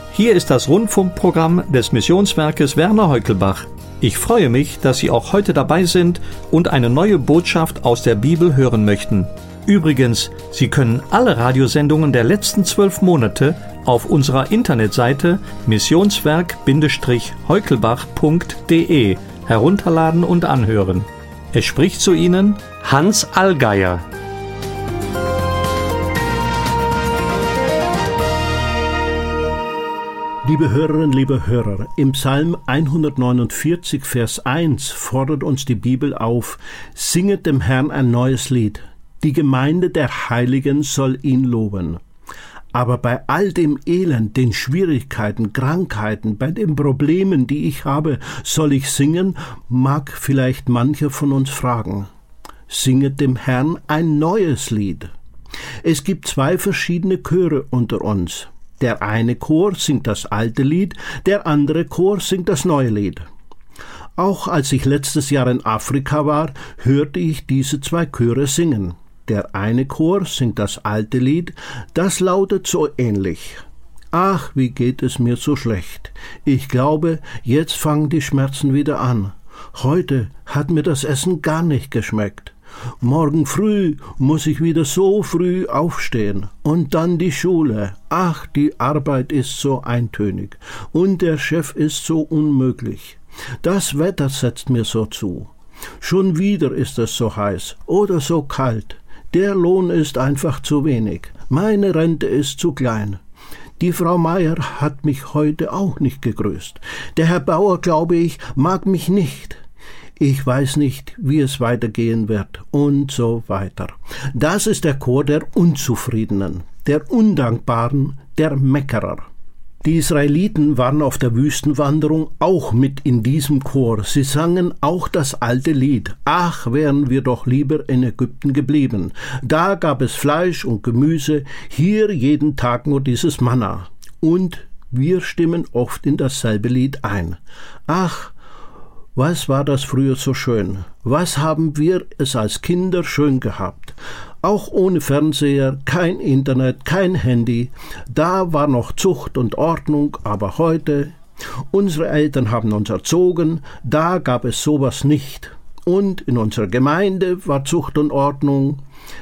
Hier ist das Rundfunkprogramm des Missionswerkes Werner Heukelbach. Ich freue mich, dass Sie auch heute dabei sind und eine neue Botschaft aus der Bibel hören möchten. Übrigens, Sie können alle Radiosendungen der letzten 12 Monate auf unserer Internetseite missionswerk-heukelbach.de herunterladen und anhören. Es spricht zu Ihnen Hans Allgeier. Liebe Hörerinnen, liebe Hörer, im Psalm 149, Vers 1 fordert uns die Bibel auf: Singet dem Herrn ein neues Lied. Die Gemeinde der Heiligen soll ihn loben. Aber bei all dem Elend, den Schwierigkeiten, Krankheiten, bei den Problemen, die ich habe, soll ich singen, mag vielleicht mancher von uns fragen. Singet dem Herrn ein neues Lied. Es gibt zwei verschiedene Chöre unter uns. Der eine Chor singt das alte Lied, der andere Chor singt das neue Lied. Auch als ich letztes Jahr in Afrika war, hörte ich diese zwei Chöre singen. Der eine Chor singt das alte Lied, das lautet so ähnlich. Ach, wie geht es mir so schlecht. Ich glaube, jetzt fangen die Schmerzen wieder an. Heute hat mir das Essen gar nicht geschmeckt. Morgen früh muss ich wieder so früh aufstehen und dann die Schule. Ach, die Arbeit ist so eintönig und der Chef ist so unmöglich. Das Wetter setzt mir so zu. Schon wieder ist es so heiß oder so kalt. Der Lohn ist einfach zu wenig. Meine Rente ist zu klein. Die Frau Meier hat mich heute auch nicht gegrüßt. Der Herr Bauer, glaube ich, mag mich nicht. Ich weiß nicht, wie es weitergehen wird und so weiter. Das ist der Chor der Unzufriedenen, der Undankbaren, der Meckerer. Die Israeliten waren auf der Wüstenwanderung auch mit in diesem Chor. Sie sangen auch das alte Lied. Ach, wären wir doch lieber in Ägypten geblieben. Da gab es Fleisch und Gemüse, hier jeden Tag nur dieses Manna. Und wir stimmen oft in dasselbe Lied ein. Ach, was war das früher so schön? Was haben wir es als Kinder schön gehabt? Auch ohne Fernseher, kein Internet, kein Handy. Da war noch Zucht und Ordnung, aber heute, unsere Eltern haben uns erzogen, da gab es sowas nicht. Und in unserer Gemeinde war Zucht und Ordnung.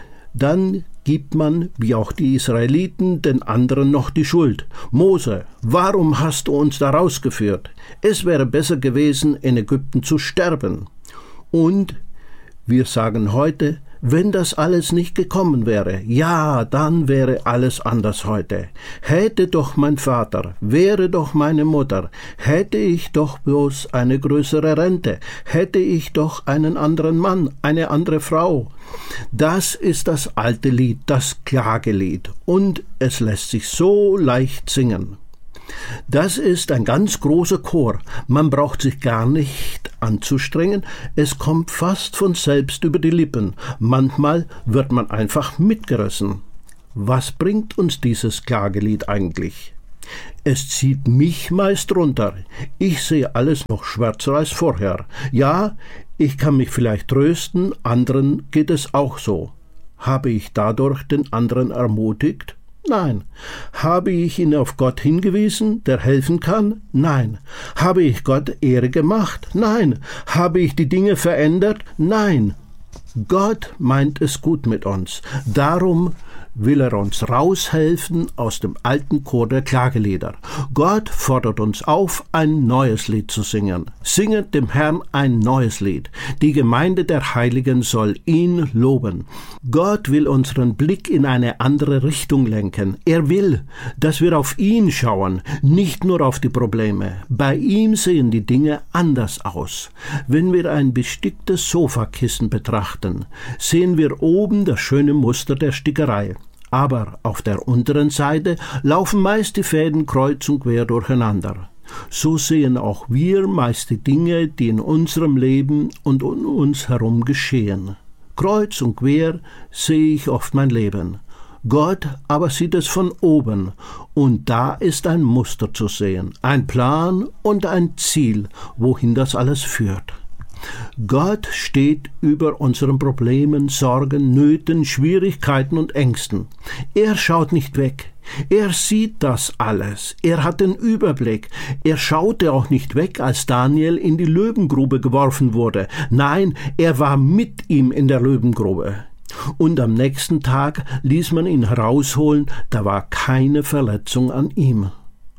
Dann gibt man, wie auch die Israeliten, den anderen noch die Schuld. Mose, warum hast du uns da rausgeführt? Es wäre besser gewesen, in Ägypten zu sterben. Und wir sagen heute, wenn das alles nicht gekommen wäre, ja, dann wäre alles anders heute. Hätte doch mein Vater, wäre doch meine Mutter, hätte ich doch bloß eine größere Rente, hätte ich doch einen anderen Mann, eine andere Frau. Das ist das alte Lied, das Klagelied, und es lässt sich so leicht singen. Das ist ein ganz großer Chor. Man braucht sich gar nicht anzustrengen. Es kommt fast von selbst über die Lippen. Manchmal wird man einfach mitgerissen. Was bringt uns dieses Klagelied eigentlich? Es zieht mich meist runter. Ich sehe alles noch schwärzer als vorher. Ja, ich kann mich vielleicht trösten, anderen geht es auch so. Habe ich dadurch den anderen ermutigt? Nein. Habe ich ihn auf Gott hingewiesen, der helfen kann? Nein. Habe ich Gott Ehre gemacht? Nein. Habe ich die Dinge verändert? Nein. Gott meint es gut mit uns. Darum will er uns raushelfen aus dem alten Chor der Klagelieder. Gott fordert uns auf, ein neues Lied zu singen. Singet dem Herrn ein neues Lied. Die Gemeinde der Heiligen soll ihn loben. Gott will unseren Blick in eine andere Richtung lenken. Er will, dass wir auf ihn schauen, nicht nur auf die Probleme. Bei ihm sehen die Dinge anders aus. Wenn wir ein besticktes Sofakissen betrachten, sehen wir oben das schöne Muster der Stickerei. Aber auf der unteren Seite laufen meist die Fäden kreuz und quer durcheinander. So sehen auch wir meist die Dinge, die in unserem Leben und um uns herum geschehen. Kreuz und quer sehe ich oft mein Leben. Gott aber sieht es von oben, und da ist ein Muster zu sehen, ein Plan und ein Ziel, wohin das alles führt. Gott steht über unseren Problemen, Sorgen, Nöten, Schwierigkeiten und Ängsten. Er schaut nicht weg. Er sieht das alles. Er hat den Überblick. Er schaute auch nicht weg, als Daniel in die Löwengrube geworfen wurde. Nein, er war mit ihm in der Löwengrube. Und am nächsten Tag ließ man ihn herausholen, da war keine Verletzung an ihm.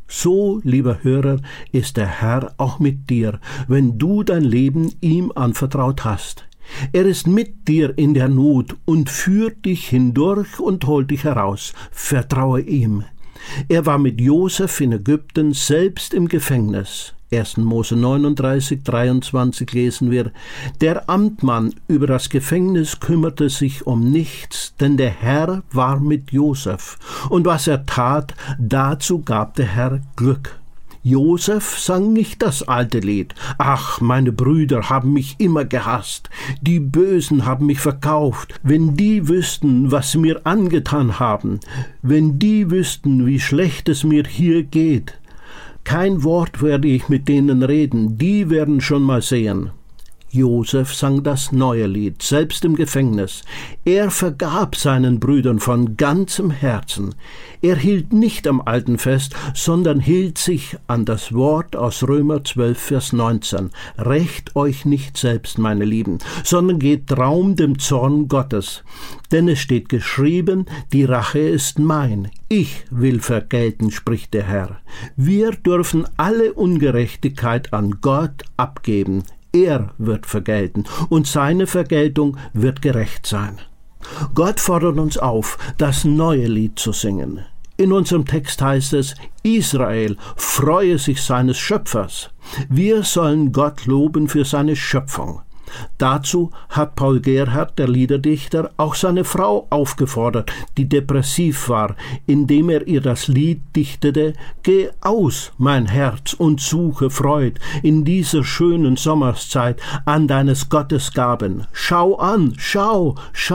So, lieber Hörer, ist der Herr auch mit dir, wenn du dein Leben ihm anvertraut hast. Er ist mit dir in der Not und führt dich hindurch und holt dich heraus. Vertraue ihm. Er war mit Josef in Ägypten, selbst im Gefängnis. 1. Mose 39, 23 lesen wir: Der Amtmann über das Gefängnis kümmerte sich um nichts, denn der Herr war mit Josef. Und was er tat, dazu gab der Herr Glück. Josef sang nicht das alte Lied: Ach, meine Brüder haben mich immer gehasst, die Bösen haben mich verkauft. Wenn die wüssten, was sie mir angetan haben, wenn die wüssten, wie schlecht es mir hier geht. Kein Wort werde ich mit denen reden, die werden schon mal sehen. Josef sang das neue Lied, selbst im Gefängnis. Er vergab seinen Brüdern von ganzem Herzen. Er hielt nicht am Alten fest, sondern hielt sich an das Wort aus Römer 12, Vers 19. Rächt euch nicht selbst, meine Lieben, sondern geht Raum dem Zorn Gottes. Denn es steht geschrieben, die Rache ist mein. Ich will vergelten, spricht der Herr. Wir dürfen alle Ungerechtigkeit an Gott abgeben. Er wird vergelten und seine Vergeltung wird gerecht sein. Gott fordert uns auf, das neue Lied zu singen. In unserem Text heißt es: Israel freue sich seines Schöpfers. Wir sollen Gott loben für seine Schöpfung. Dazu hat Paul Gerhardt, der Liederdichter, auch seine Frau aufgefordert, die depressiv war, indem er ihr das Lied dichtete: Geh aus, mein Herz, und suche Freud in dieser schönen Sommerszeit an deines Gottes Gaben. Schau an, schau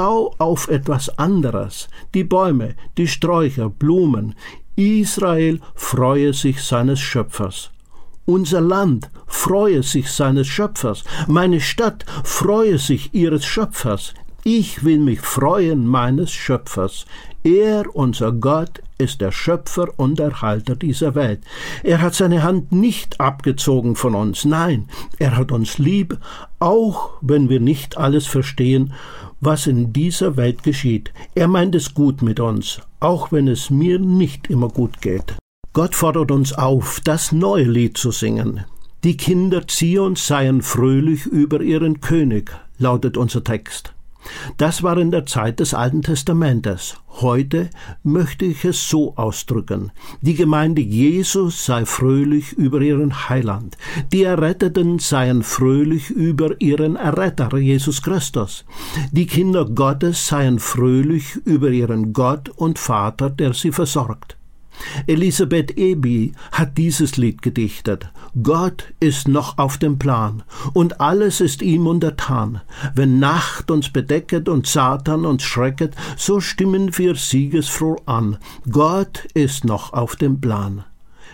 auf etwas anderes. Die Bäume, die Sträucher, Blumen. Israel freue sich seines Schöpfers. Unser Land freue sich seines Schöpfers. Meine Stadt freue sich ihres Schöpfers. Ich will mich freuen meines Schöpfers. Er, unser Gott, ist der Schöpfer und Erhalter dieser Welt. Er hat seine Hand nicht abgezogen von uns. Nein, er hat uns lieb, auch wenn wir nicht alles verstehen, was in dieser Welt geschieht. Er meint es gut mit uns, auch wenn es mir nicht immer gut geht. Gott fordert uns auf, das neue Lied zu singen. Die Kinder Zions seien fröhlich über ihren König, lautet unser Text. Das war in der Zeit des Alten Testamentes. Heute möchte ich es so ausdrücken: Die Gemeinde Jesu sei fröhlich über ihren Heiland. Die Erretteten seien fröhlich über ihren Erretter, Jesus Christus. Die Kinder Gottes seien fröhlich über ihren Gott und Vater, der sie versorgt. Elisabeth Eby hat dieses Lied gedichtet: Gott ist noch auf dem Plan und alles ist ihm untertan. Wenn Nacht uns bedecket und Satan uns schrecket, so stimmen wir siegesfroh an. Gott ist noch auf dem Plan.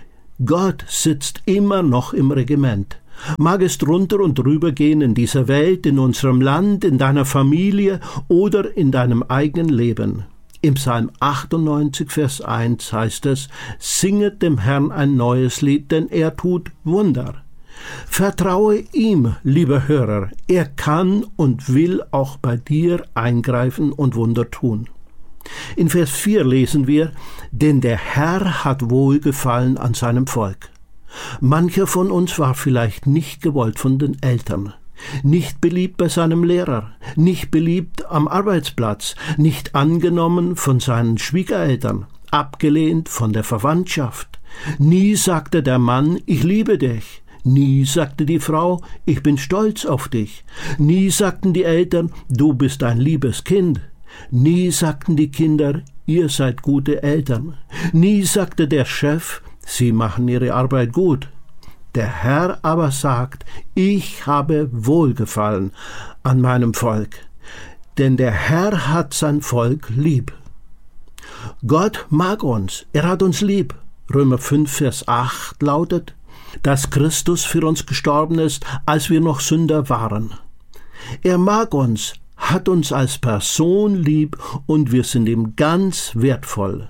Gott sitzt immer noch im Regiment. Mag es drunter und drüber gehen in dieser Welt, in unserem Land, in deiner Familie oder in deinem eigenen Leben. Im Psalm 98, Vers 1 heißt es: Singet dem Herrn ein neues Lied, denn er tut Wunder. Vertraue ihm, lieber Hörer, er kann und will auch bei dir eingreifen und Wunder tun. In Vers 4 lesen wir: Denn der Herr hat Wohlgefallen an seinem Volk. Mancher von uns war vielleicht nicht gewollt von den Eltern, nicht beliebt bei seinem Lehrer, nicht beliebt am Arbeitsplatz, nicht angenommen von seinen Schwiegereltern, abgelehnt von der Verwandtschaft. Nie sagte der Mann: Ich liebe dich. Nie sagte die Frau: Ich bin stolz auf dich. Nie sagten die Eltern: Du bist ein liebes Kind. Nie sagten die Kinder: Ihr seid gute Eltern. Nie sagte der Chef: Sie machen ihre Arbeit gut. Der Herr aber sagt: Ich habe Wohlgefallen an meinem Volk, denn der Herr hat sein Volk lieb. Gott mag uns, er hat uns lieb. Römer 5, Vers 8 lautet: dass Christus für uns gestorben ist, als wir noch Sünder waren. Er mag uns, hat uns als Person lieb und wir sind ihm ganz wertvoll.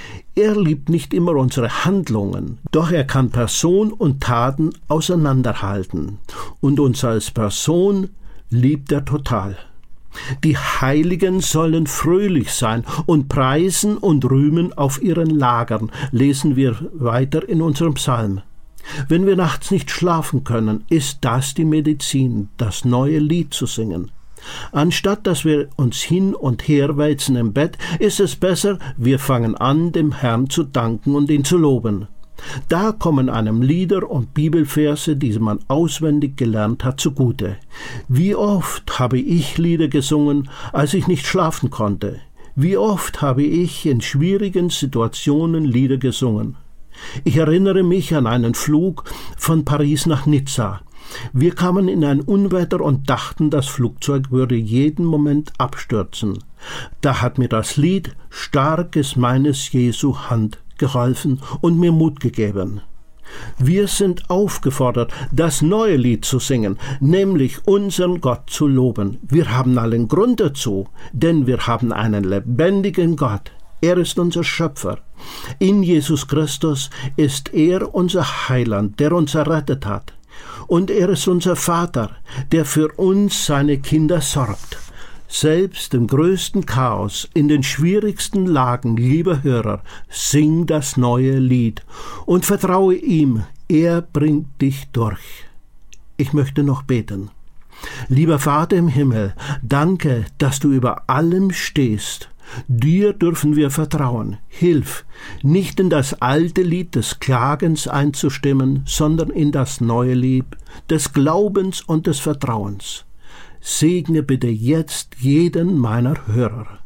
Er liebt nicht immer unsere Handlungen, doch er kann Person und Taten auseinanderhalten. Und uns als Person liebt er total. Die Heiligen sollen fröhlich sein und preisen und rühmen auf ihren Lagern, lesen wir weiter in unserem Psalm. Wenn wir nachts nicht schlafen können, ist das die Medizin, das neue Lied zu singen. Anstatt dass wir uns hin und her wälzen im Bett, ist es besser, wir fangen an, dem Herrn zu danken und ihn zu loben. Da kommen einem Lieder und Bibelverse, die man auswendig gelernt hat, zugute. Wie oft habe ich Lieder gesungen, als ich nicht schlafen konnte? Wie oft habe ich in schwierigen Situationen Lieder gesungen? Ich erinnere mich an einen Flug von Paris nach Nizza. Wir kamen in ein Unwetter und dachten, das Flugzeug würde jeden Moment abstürzen. Da hat mir das Lied »Stark ist meines Jesu Hand« geholfen und mir Mut gegeben. Wir sind aufgefordert, das neue Lied zu singen, nämlich unseren Gott zu loben. Wir haben allen Grund dazu, denn wir haben einen lebendigen Gott. Er ist unser Schöpfer. In Jesus Christus ist er unser Heiland, der uns errettet hat. Und er ist unser Vater, der für uns, seine Kinder, sorgt. Selbst im größten Chaos, in den schwierigsten Lagen, lieber Hörer, sing das neue Lied und vertraue ihm, er bringt dich durch. Ich möchte noch beten. Lieber Vater im Himmel, danke, dass du über allem stehst. Dir dürfen wir vertrauen. Hilf, nicht in das alte Lied des Klagens einzustimmen, sondern in das neue Lied des Glaubens und des Vertrauens. Segne bitte jetzt jeden meiner Hörer.